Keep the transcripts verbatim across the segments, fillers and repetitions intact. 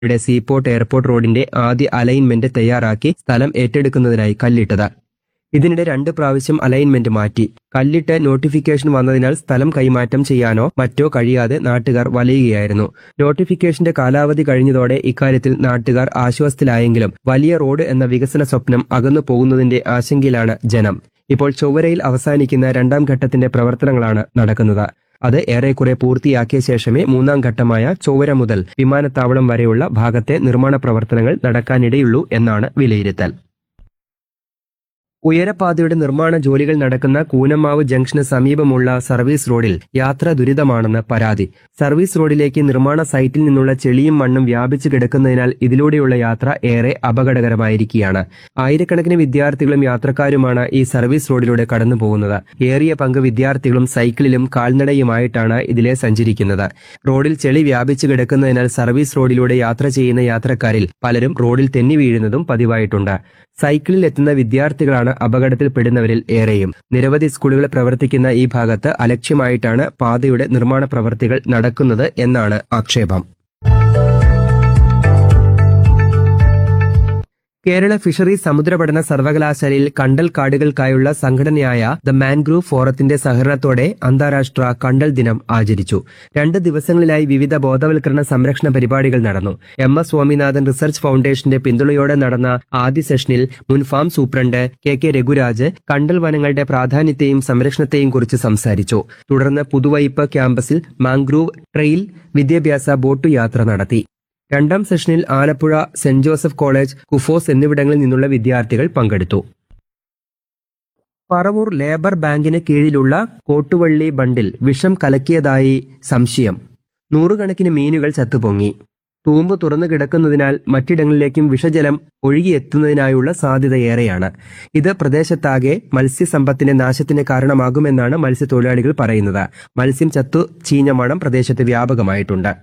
യുടെ seaport airport റോഡിന്റെ ആദ്യ അലൈൻമെന്റ് തയ്യാറാക്കി സ്ഥലം ഏറ്റെടുക്കുന്നതിനായി കല്ലിട്ടത്. ഇതിനിടെ രണ്ട് പ്രാവശ്യം അലൈൻമെന്റ് മാറ്റി. കല്ലിട്ട് നോട്ടിഫിക്കേഷൻ വന്നതിനാൽ സ്ഥലം കൈമാറ്റം ചെയ്യാനോ മറ്റോ കഴിയാതെ നാട്ടുകാർ വലയുകയായിരുന്നു. നോട്ടിഫിക്കേഷന്റെ കാലാവധി കഴിഞ്ഞതോടെ ഇക്കാര്യത്തിൽ നാട്ടുകാർ ആശ്വാസത്തിലായെങ്കിലും വലിയ റോഡ് എന്ന വികസന സ്വപ്നം അകന്നു പോകുന്നതിന്റെ ആശങ്കയിലാണ് ജനം. ഇപ്പോൾ ചൊവ്വരയിൽ അവസാനിക്കുന്ന രണ്ടാം ഘട്ടത്തിന്റെ പ്രവർത്തനങ്ങളാണ് നടക്കുന്നത്. അത് ഏറെക്കുറെ പൂർത്തിയാക്കിയ ശേഷമേ മൂന്നാം ഘട്ടമായ ചൊവ്വര മുതൽ വിമാനത്താവളം വരെയുള്ള ഭാഗത്തെ നിർമ്മാണ പ്രവർത്തനങ്ങൾ നടക്കാനിടയുള്ളൂ എന്നാണ് വിലയിരുത്തൽ. ഉയരപാതയുടെ നിർമ്മാണ ജോലികൾ നടക്കുന്ന കൂനമാവ് ജംഗ്ഷന് സമീപമുള്ള സർവീസ് റോഡിൽ യാത്ര ദുരിതമാണെന്ന് പരാതി. സർവീസ് റോഡിലേക്ക് നിർമ്മാണ സൈറ്റിൽ നിന്നുള്ള ചെളിയും മണ്ണും വ്യാപിച്ചു കിടക്കുന്നതിനാൽ ഇതിലൂടെയുള്ള യാത്ര ഏറെ അപകടകരമായിരിക്കുകയാണ്. ആയിരക്കണക്കിന് വിദ്യാർത്ഥികളും യാത്രക്കാരുമാണ് ഈ സർവീസ് റോഡിലൂടെ കടന്നു പോകുന്നത്. ഏറിയ പങ്ക് വിദ്യാർത്ഥികളും സൈക്കിളിലും കാൽനടയുമായിട്ടാണ് ഇതിലെ സഞ്ചരിക്കുന്നത്. റോഡിൽ ചെളി വ്യാപിച്ചു കിടക്കുന്നതിനാൽ സർവീസ് റോഡിലൂടെ യാത്ര ചെയ്യുന്ന യാത്രക്കാരിൽ പലരും റോഡിൽ തെന്നി വീഴുന്നതും പതിവായിട്ടുണ്ട്. സൈക്കിളിൽ എത്തുന്ന വിദ്യാർത്ഥികളാണ് അപകടത്തിൽപ്പെടുന്നവരിൽ ഏറെയും. നിരവധി സ്കൂളുകൾ പ്രവർത്തിക്കുന്ന ഈ ഭാഗത്ത് അലക്ഷ്യമായിട്ടാണ് പാതയുടെ നിർമ്മാണ പ്രവൃത്തികൾ നടക്കുന്നത് എന്നാണ് ആക്ഷേപം. കേരള ഫിഷറീസ് സമുദ്രപഠന സർവകലാശാലയിൽ കണ്ടൽ കാടുകൾക്കായുള്ള സംഘടനയായ ദ മാൻഗ്രൂവ് ഫോറത്തിന്റെ സഹകരണത്തോടെ അന്താരാഷ്ട്ര കണ്ടൽ ദിനം ആചരിച്ചു. രണ്ട് ദിവസങ്ങളിലായി വിവിധ ബോധവൽക്കരണ സംരക്ഷണ പരിപാടികൾ നടന്നു. എം എസ് സ്വാമിനാഥൻ റിസർച്ച് ഫൗണ്ടേഷന്റെ പിന്തുണയോടെ നടന്ന ആദ്യ സെഷനിൽ മുൻ farm superintendent K K Raghuraj കണ്ടൽ വനങ്ങളുടെ പ്രാധാന്യത്തെയും സംരക്ഷണത്തെയും കുറിച്ച് സംസാരിച്ചു. തുടർന്ന് പുതുവൈപ്പ് ക്യാമ്പസിൽ മാൻഗ്രൂവ് ട്രെയിൽ വിദ്യാഭ്യാസ ബോട്ടു യാത്ര നടത്തി. രണ്ടാം സെഷനിൽ Alappuzha saint Joseph college, KUFOS എന്നിവിടങ്ങളിൽ നിന്നുള്ള വിദ്യാർത്ഥികൾ പങ്കെടുത്തു. പറവൂർ ലേബർ ബാങ്കിന് കീഴിലുള്ള കോട്ടുവള്ളി ബണ്ടിൽ വിഷം കലക്കിയതായി സംശയം. നൂറുകണക്കിന് മീനുകൾ ചത്തുപൊങ്ങി. തൂമ്പ് തുറന്നു കിടക്കുന്നതിനാൽ മറ്റിടങ്ങളിലേക്കും വിഷജലം ഒഴുകിയെത്തുന്നതിനായുള്ള സാധ്യതയേറെയാണ്. ഇത് പ്രദേശത്താകെ മത്സ്യസമ്പത്തിന്റെ നാശത്തിന് കാരണമാകുമെന്നാണ് മത്സ്യത്തൊഴിലാളികൾ പറയുന്നത്. മത്സ്യം ചത്തു ചീഞ്ഞ മണം പ്രദേശത്ത് വ്യാപകമായിട്ടുണ്ട്.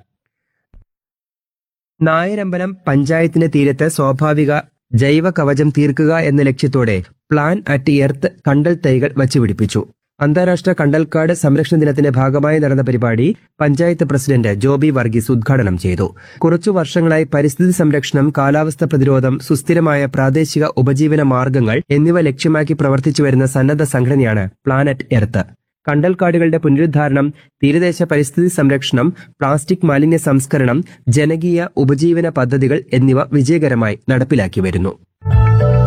നായരമ്പലം പഞ്ചായത്തിന്റെ തീരത്ത് സ്വാഭാവിക ജൈവ കവചം തീർക്കുക എന്ന ലക്ഷ്യത്തോടെ പ്ലാൻ അറ്റ് എർത്ത് കണ്ടൽ തൈകൾ വച്ചുപിടിപ്പിച്ചു. അന്താരാഷ്ട്ര കണ്ടൽക്കാട് സംരക്ഷണ ദിനത്തിന്റെ ഭാഗമായി നടന്ന പരിപാടി പഞ്ചായത്ത് പ്രസിഡന്റ് ജോബി വർഗീസ് ഉദ്ഘാടനം ചെയ്തു. കുറച്ചു വർഷങ്ങളായി പരിസ്ഥിതി സംരക്ഷണം, കാലാവസ്ഥ പ്രതിരോധം, സുസ്ഥിരമായ പ്രാദേശിക ഉപജീവന മാർഗങ്ങൾ എന്നിവ ലക്ഷ്യമാക്കി പ്രവർത്തിച്ചു വരുന്ന സന്നദ്ധ സംഘടനയാണ് പ്ലാനറ്റ് എർത്ത്. കണ്ടൽക്കാടുകളുടെ പുനരുദ്ധാരണം, തീരദേശ പരിസ്ഥിതി സംരക്ഷണം, പ്ലാസ്റ്റിക് മാലിന്യ സംസ്കരണം, ജനകീയ ഉപജീവന പദ്ധതികൾ എന്നിവ വിജയകരമായി നടപ്പിലാക്കി വരുന്നു.